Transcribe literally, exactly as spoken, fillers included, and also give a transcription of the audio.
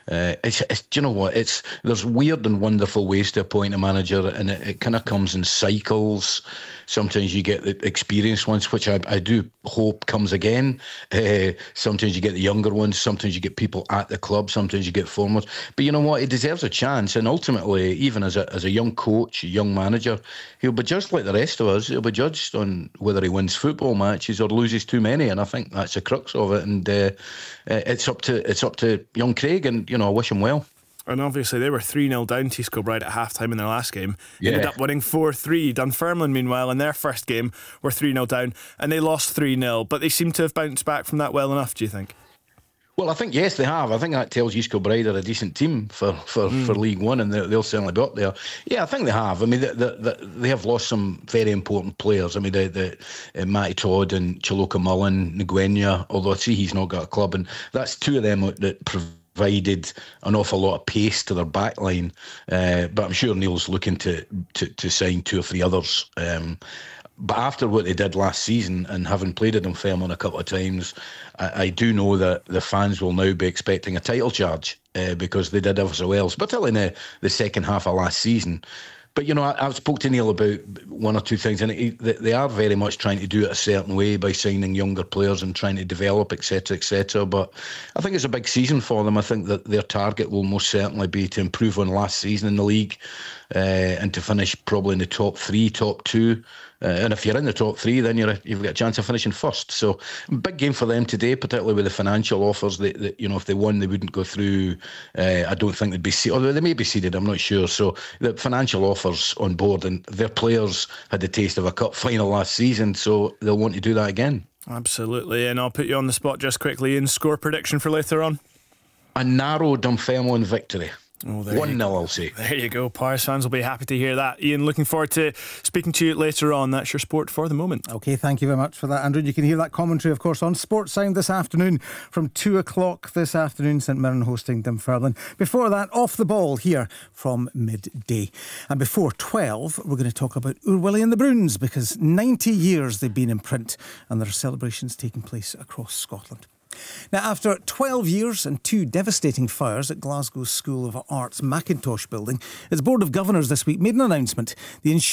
Uh, it's, it's, do you know what? It's there's weird and wonderful ways to appoint a manager, and it, it kind of comes in cycles. Sometimes you get the experienced ones, which I, I do hope comes again. Uh, sometimes you get the younger ones. Sometimes you get people at the club. Sometimes you get forwards. But you know what? He deserves a chance. And ultimately, even as a as a young coach, a young manager, he'll be judged like the rest of us. He'll be judged on whether he wins football matches or loses too many. And I think that's the crux of it. And uh, it's up to it's up to young Craig. And you know, I wish him well. And obviously they were three nil down to Kilbride at half-time in their last game. Yeah. Ended up winning four three. Dunfermline, meanwhile, in their first game were three nil down and they lost three nil. But they seem to have bounced back from that well enough, do you think? Well, I think, yes, they have. I think that tells East Kilbride are a decent team for, for, mm. for League One, and they'll certainly be up there. Yeah, I think they have. I mean, they, they, they have lost some very important players. I mean, the, the, uh, Matty Todd and Chiloka Mullen, Nguyen, although I see he's not got a club, and that's two of them that provide provided an awful lot of pace to their back line. Uh, but I'm sure Neil's looking to, to, to sign two or three others. Um, but after what they did last season, and having played at Dunfermline a couple of times, I, I do know that the fans will now be expecting a title charge uh, because they did ever so well, particularly in the, the second half of last season. But, you know, I, I spoke to Neil about one or two things, and he, they are very much trying to do it a certain way by signing younger players and trying to develop, et cetera, et cetera. But I think it's a big season for them. I think that their target will most certainly be to improve on last season in the league uh, and to finish probably in the top three, top two. Uh, and if you're in the top three, then you're a, you've got a chance of finishing first. So, big game for them today, particularly with the financial offers. That, that you know, if they won, they wouldn't go through. Uh, I don't think they'd be seeded. Although they may be seeded, I'm not sure. So, the financial offers on board, and their players had the taste of a cup final last season, so they'll want to do that again. Absolutely, and I'll put you on the spot just quickly. In score prediction for later on. A narrow Dunfermline victory. Oh, one nil, I'll say. There you go. Pirates fans will be happy to hear that. Ian, looking forward to speaking to you later on. That's your sport for the moment. OK, thank you very much for that, Andrew. You can hear that commentary, of course, on Sportsound this afternoon from two o'clock this afternoon. St Mirren hosting Dunfermline. Before that, Off the Ball here from midday. And before twelve, we're going to talk about Oor Willie and the Bruins, because ninety years they've been in print and there are celebrations taking place across Scotland. Now, after twelve years and two devastating fires at Glasgow's School of Arts Mackintosh building, its Board of Governors this week made an announcement. The